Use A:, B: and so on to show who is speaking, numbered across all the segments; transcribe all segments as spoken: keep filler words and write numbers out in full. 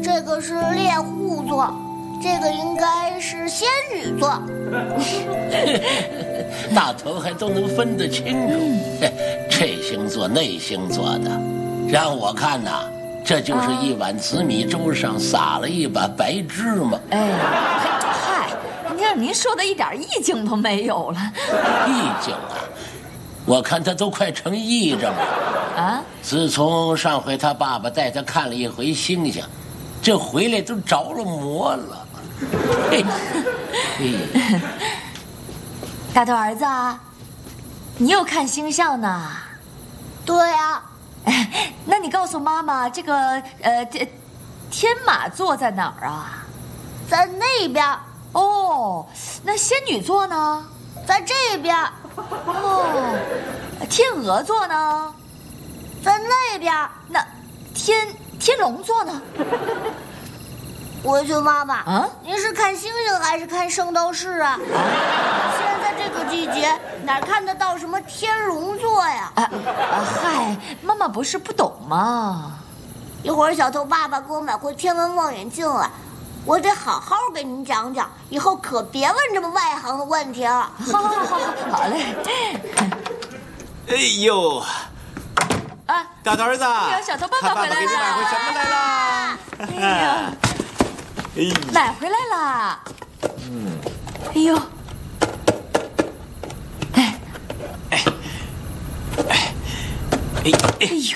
A: 这个是猎户座，这个应该是仙女座。
B: 大头还都能分得清楚，这星座那星座的，让我看呐，这就是一碗紫米粥上撒了一把白芝麻。
C: 哎，嗨，您让您说的一点意境都没有了。
B: 意境啊，我看他都快成癔症了
C: 啊！
B: 自从上回他爸爸带他看了一回星星，这回来都着了魔了。嘿嘿
C: 大头儿子，你又看星象呢？
A: 对啊。
C: 哎，那你告诉妈妈，这个呃，天马座在哪儿啊？
A: 在那边。
C: 哦，那仙女座呢？
A: 在这边。
C: 哦，天鹅座呢？
A: 在那边。
C: 那天天龙座呢？
A: 我去妈妈，
C: 啊，
A: 您是看星星还是看圣斗士啊？现在这个季节哪看得到什么天龙座呀？
C: 啊啊，嗨，妈妈不是不懂吗？
A: 一会儿小头爸爸给我买回天文望远镜来，我得好好给您讲讲，以后可别问这么外行的问题了。
C: 好好好好好嘞。
D: 哎呦，
C: 啊，
D: 大头儿子，
C: 小头爸爸回来了，
D: 看爸爸给你买回什么来了？
C: 哎呀。买回来了，嗯，哎呦，哎，
D: 哎，哎，哎，
C: 哎呦，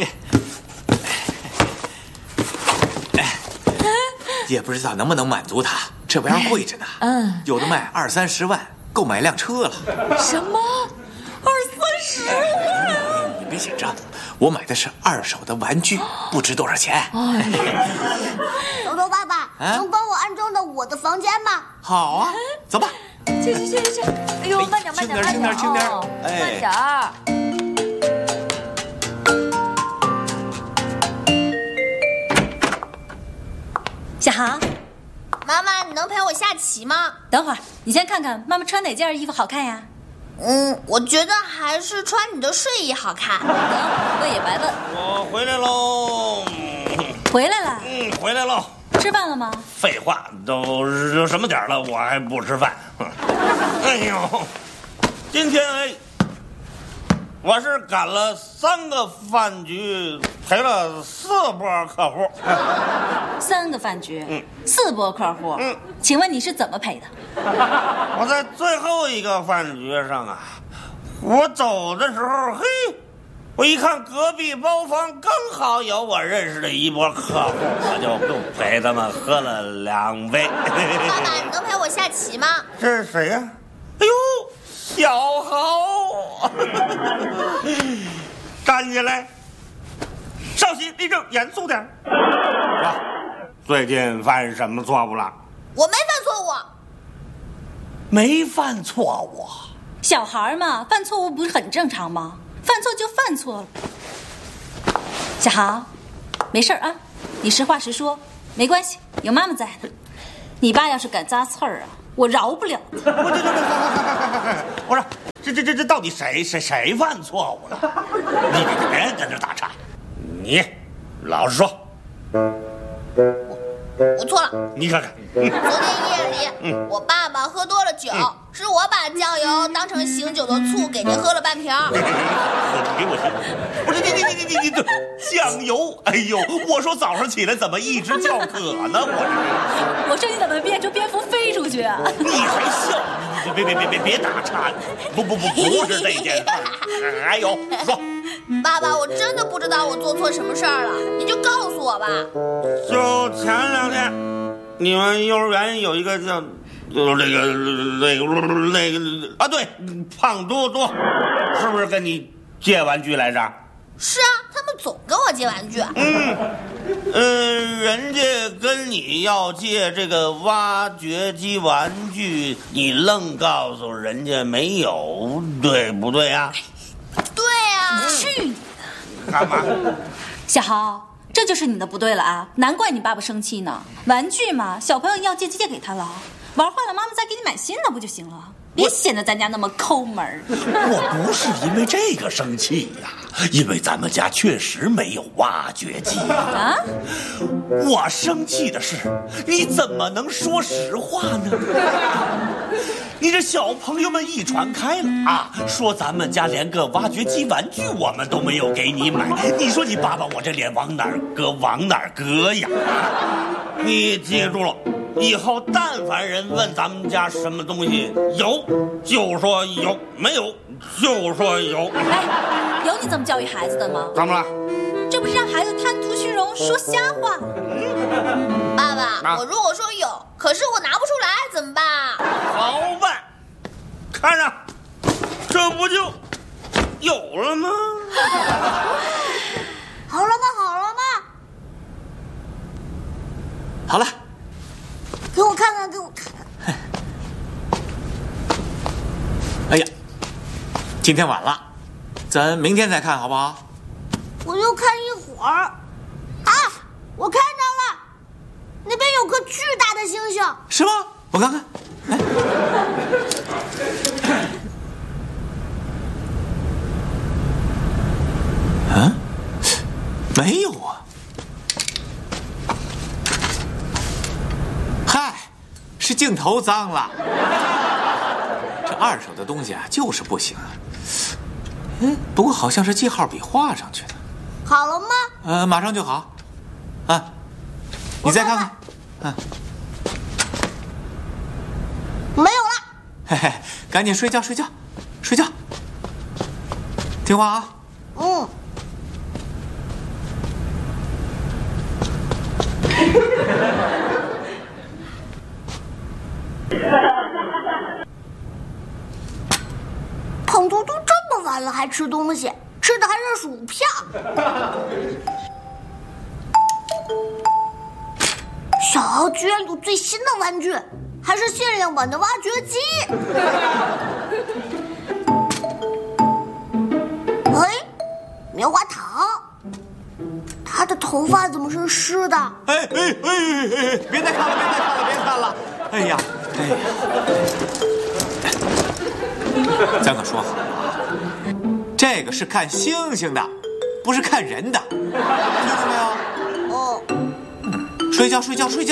D: 哎，也不知道能不能满足他，这玩意儿贵着呢，嗯，有的卖二三十万，够买辆车了。
C: 什么？二三十万？
D: 你别紧张，我买的是二手的玩具，不值多少钱。
A: 头头爸爸，啊、能帮我安装到我的房间吗？
D: 好啊，走吧。
C: 去去去去去！哎呦，慢点慢点
D: 轻点轻点轻点，
C: 哎，慢点儿。
E: 小航，
A: 妈妈，你能陪我下棋吗？
E: 等会儿，你先看看妈妈穿哪件衣服好看呀？
A: 嗯，我觉得还是穿你的睡衣好看。
E: 得，问也白问。
F: 我回来喽。
E: 回来了。
F: 嗯，回来喽。
E: 吃饭了吗？
F: 废话，都都什么点了，我还不吃饭。哎呦，今天哎，我是赶了三个饭局，陪了四波客户。
E: 三个饭局，嗯，四波客户，嗯，请问你是怎么陪的？
F: 我在最后一个饭局上啊，我走的时候，嘿。我一看隔壁包房刚好有我认识的一波客户，我就又陪他们喝了两杯。
A: 爸爸，你能陪我下棋吗？
F: 这是谁呀、啊？哎呦，小豪！站起来，稍息立正，严肃点。啊，最近犯什么错误了？
A: 我没犯错误。
F: 没犯错误。
E: 小孩嘛，犯错误不是很正常吗？犯错就犯错了，小豪，没事啊，你实话实说，没关系，有妈妈在呢。你爸要是敢扎刺儿啊，我饶不了他。
F: 我说，这这这这到底谁谁谁犯错误了？你你别跟这打岔，你老实说。
A: 我错了。
F: 你看看，
A: 昨天夜里，嗯、我爸爸喝多了酒，嗯、是我把酱油当成醒酒的醋给您喝了半瓶。
F: 你给我信！不是你你你你你你酱油！哎呦，我说早上起来怎么一直叫渴呢？我
E: 我说你怎么变成蝙蝠飞出去啊？
F: 你还笑？别别别别别打岔！不不不不是这件事，还有说。
A: 爸爸，我真的不知道我做错什么事儿了，你就告诉我吧。
F: 就前两天，你们幼儿园有一个叫，就是那个那个那个啊，对，胖多多，是不是跟你借玩具来着？
A: 是啊，他们总跟我借玩具。
F: 嗯，呃，人家跟你要借这个挖掘机玩具，你愣告诉人家没有，对不对啊？
A: 对啊，
E: 去你
F: 的！干嘛？
E: 小豪，这就是你的不对了啊！难怪你爸爸生气呢。玩具嘛，小朋友要借就借给他了，玩坏了妈妈再给你买新的不就行了？ 别显得咱家那么抠门。
G: 我不是因为这个生气呀、啊，因为咱们家确实没有挖掘机啊。我生气的是，你怎么能说实话呢？你这小朋友们一传开了啊，说咱们家连个挖掘机玩具我们都没有给你买，你说你爸爸我这脸往哪儿搁往哪儿搁呀？
F: 你记住了，以后但凡人问咱们家什么东西有，就说有；没有，就说有。
E: 哎，有你这么教育孩子的吗？
F: 怎么了？
E: 这不是让孩子贪图虚荣、说瞎话？
H: 爸爸，我如果说有，可是我拿不出来，怎么办？
F: 好办，看着，这不就有了吗？
A: 好了吗？好了吗？
D: 好了，
A: 给我看看，给我看看。
D: 哎呀，今天晚了，咱明天再看好不好？
A: 我就看一会儿。啊，我看到了，那边有颗巨大的星星。
D: 是吗？我看看。哎，嗯，没有啊。嗨，是镜头脏了。这二手的东西啊，就是不行啊。嗯，不过好像是记号笔画上去的。
A: 好了吗？
D: 呃，马上就好。啊，你再看看。啊，
A: 没有了。
D: 嘿嘿，赶紧睡觉，睡觉，睡觉。听话啊。
A: 嗯。胖嘟嘟这么晚了还吃东西，吃的还是薯片。小豪居然有最新的玩具，还是限量版的挖掘机。哎，棉花糖，他的头发怎么是湿的？
D: 哎哎哎哎！别再看了，别再看了，别看了！哎呀，哎呀，咱可说好了，这个是看星星的，不是看人的，听到没有？
A: 哦，
D: 睡觉，睡觉，睡觉。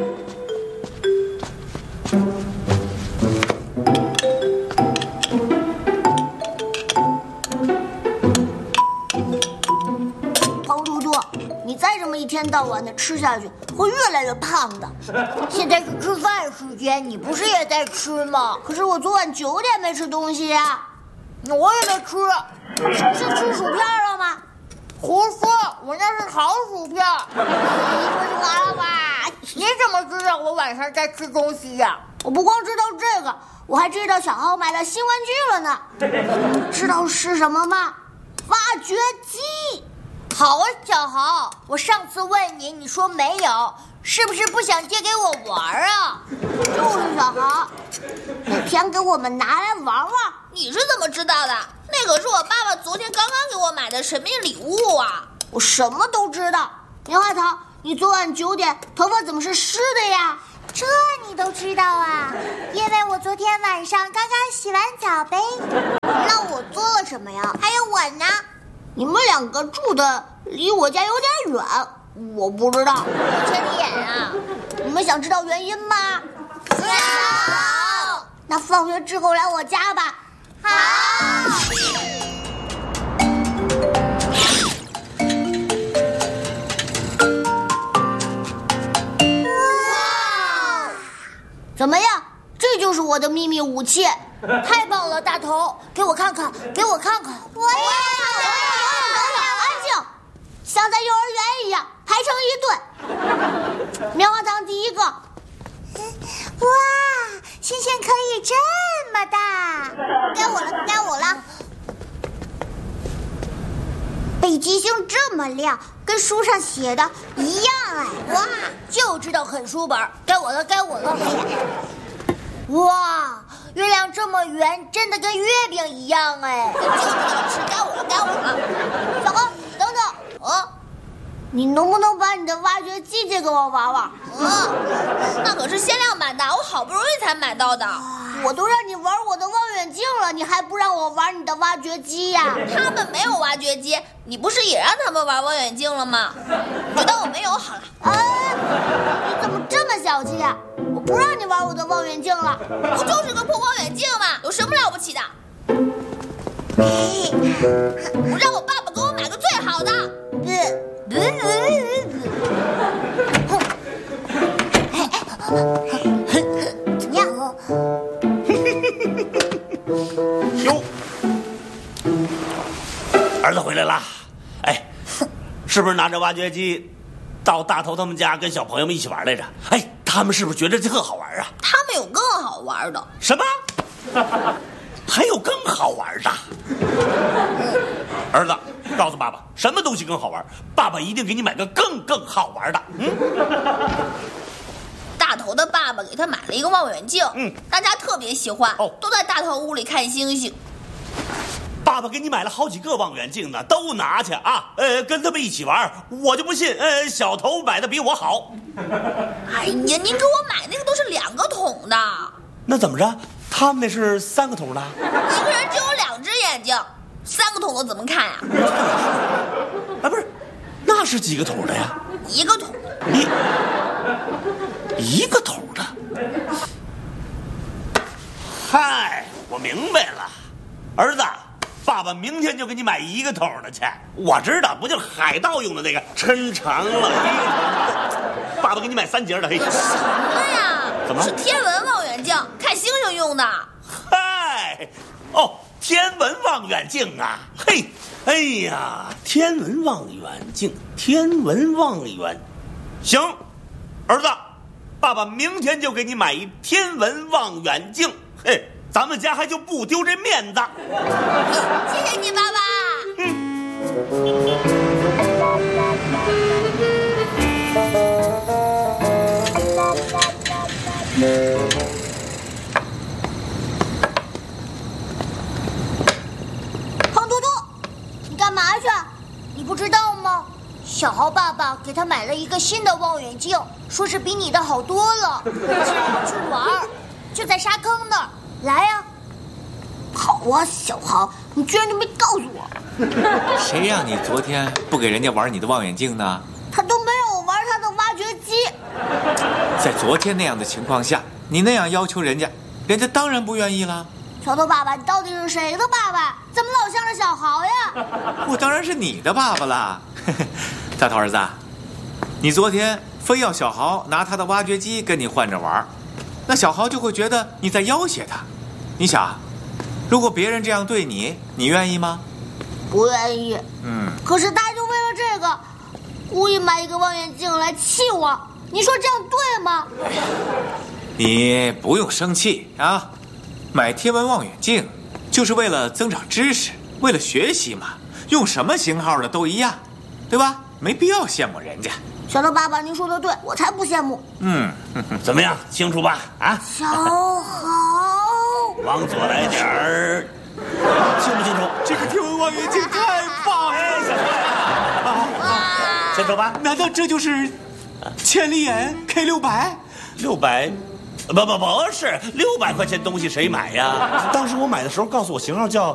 A: 胖嘟嘟，你再这么一天到晚的吃下去，会越来越胖的。
H: 现在是吃饭时间，你不是也在吃吗？
A: 可是我昨晚九点没吃东西呀、啊，
H: 我也没吃。
A: 是吃薯片了吗？
H: 胡说，我那是烤薯片。你说就完了吧？你怎么知道我晚上在吃东西呀、啊？
A: 我不光知道这个，我还知道小豪买了新玩具了呢。知道是什么吗？挖掘机。
H: 好啊，小豪，我上次问你，你说没有，是不是不想借给我玩啊？
A: 就是小豪，哪天给我们拿来玩玩。
H: 你是怎么知道的？那可是我爸爸昨天刚刚给我买的神秘礼物啊！
A: 我什么都知道。棉花糖，你昨晚九点头发怎么是湿的呀？
I: 这你都知道啊？因为我昨天晚上刚刚洗完澡呗。
A: 那我做了什么呀？
H: 还有我呢？
A: 你们两个住的离我家有点远，我不知道。
H: 睁眼啊！
A: 你们想知道原因吗？
H: 想。
A: 那放学之后来我家吧。
H: 好。
A: 哇！怎么样？这就是我的秘密武器。
H: 太棒了，大头，给我看看，给我看看。
A: 我也要！安静，像在幼儿园一样排成一队。棉花糖第一个。
I: 哇，星星可以这么大！
A: 该我了，该我了。
I: 北极星这么亮，跟书上写的一样哎！
H: 哇，就知道啃书本。该我了，该我了。哇，月亮这么圆，真的跟月饼一样哎！就知道吃，该我了，该我了。
A: 小豪，等等，
H: 哦，
A: 你能不能把你的挖掘机借给我玩玩？
H: 嗯，那可是限量版的，我好不容易才买到的。
A: 我都让你玩我的望远镜了，你还不让我玩你的挖掘机呀？
H: 他们没有挖掘机，你不是也让他们玩望远镜了吗？就当我没有好了。
A: 哎，你怎么这么小气呀？我不让你玩我的望远镜了。
H: 不就是个破望远镜吗？有什么了不起的？我让我爸爸给我买个最好的。
A: 怎么样？
G: 哟，儿子回来啦！哎，是不是拿着挖掘机到大头他们家跟小朋友们一起玩来着？哎，他们是不是觉得这特好玩啊？
H: 他们有更好玩的。
G: 什么？还有更好玩的？儿子，告诉爸爸，什么东西更好玩？爸爸一定给你买个更更好玩的。嗯。
H: 大头的爸爸给他买了一个望远镜，
G: 嗯，
H: 大家特别喜欢，
G: 哦，
H: 都在大头屋里看星星。
G: 爸爸给你买了好几个望远镜呢，都拿去啊！呃，跟他们一起玩，我就不信，呃，小头买的比我好。
H: 哎呀，您给我买那个都是两个桶的。
G: 那怎么着？他们那是三个桶的？
H: 一个人只有两只眼睛，三个桶的怎么看呀？
G: 啊，不是，那是几个桶的呀？
H: 一个桶。
G: 一一个桶的。嗨，我明白了，儿子，爸爸明天就给你买一个桶的去。我知道，不就是海盗用的那个抻长了？爸爸给你买三节的。嘿，
H: 什么呀？
G: 怎么？
H: 是天文望远镜，看星星用的。
G: 嗨，哦，天文望远镜啊！嘿，哎呀，天文望远镜，天文望远，行，儿子，爸爸明天就给你买一天文望远镜。嘿，咱们家还就不丢这面子。
H: 谢谢你，爸爸。
A: 胖嘟嘟，你干嘛去？
I: 你不知道吗？小豪爸爸给他买了一个新的望远镜，说是比你的好多了，想要去玩，就在沙坑那儿。来呀、啊！
A: 好啊，小豪，你居然就没告诉我。
D: 谁让你昨天不给人家玩你的望远镜呢？
A: 他都没让我玩他的挖掘机。
D: 在昨天那样的情况下，你那样要求人家，人家当然不愿意了。
A: 小头爸爸，你到底是谁的爸爸？怎么老向着小豪呀？
D: 我当然是你的爸爸啦。大头儿子，你昨天非要小豪拿他的挖掘机跟你换着玩，那小豪就会觉得你在要挟他。你想，如果别人这样对你，你愿意吗？
A: 不愿意。
D: 嗯。
A: 可是他就为了这个，故意买一个望远镜来气我。你说这样对吗？
D: 你不用生气啊，买天文望远镜就是为了增长知识，为了学习嘛，用什么型号的都一样，对吧？没必要羡慕人家。
A: 小头爸爸，您说的对，我才不羡慕。
D: 嗯，
G: 怎么样，清楚吧？啊，
A: 小豪，
G: 往左来点儿，清不清楚？
D: 这个天文望远镜太棒了！
G: 哎，小头啊，清楚吧？
D: 难道这就是千里眼 K 六百？
G: 六百？不不不是，六百块钱东西谁买呀？当时我买的时候告诉我型号叫